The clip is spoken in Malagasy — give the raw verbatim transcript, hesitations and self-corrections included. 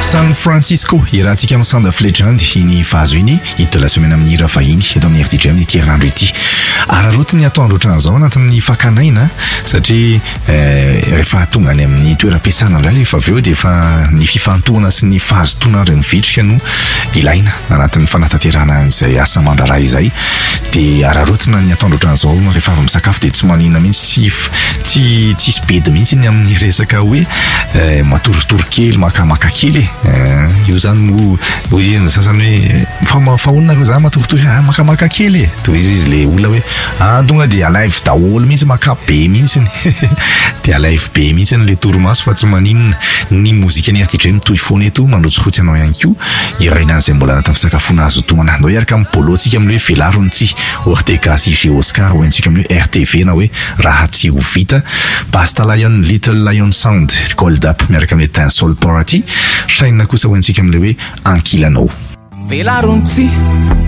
San Francisco irahantsika amin'ny Sound of Legend iny fahazo iny hita la semaine amin'ny hira vahiny eto amin'ny R D J amin'ny itiarandro ity ararotiny atoandro ohatran'izao anatin'ny fakanaina satria rehefa tonga any amin'ny toeram-piasana indray rehefa avy eo dia efa ny fifantohana sy ny fahazotoana ary mivitrika no ilaina anatin'ny fanatanterahana an'izay asa mandraraha izay dia ararotina ny atoandro ohatran'izao rehefa avy misakafo dia tsy manina mihitsy tsy tsisy bedy mihitsy ny amin'ny resaka hoe matorotoro kely makamaka kely io zany mo izy ny sasany hoe fahaonina reo zany matoritory makamaka kely toy izy izy le olona hoe andonga dia alive daholo mihitsy makabe mihitsy dia alive be mihitsy le torimaso fa tsy maninona ny mozika ny R D J mitohy foana eto mandrotsifotsy anao ihany koa iraina an'izay mbola anatin'ny fisakafoana azo toana andao iaraka amin'ny polo tsika amin'ny hoe velarony tsy Ortega sy G Oscar ho antsika amin'ny hoe R T V na hoe raha tsy ho vita Basta Lion Little Lion Sound Gold Up miaraka amin'ny Dancehall Party Shine kosa ho antsika amin'ilay hoe Ankilanao Velarony tsy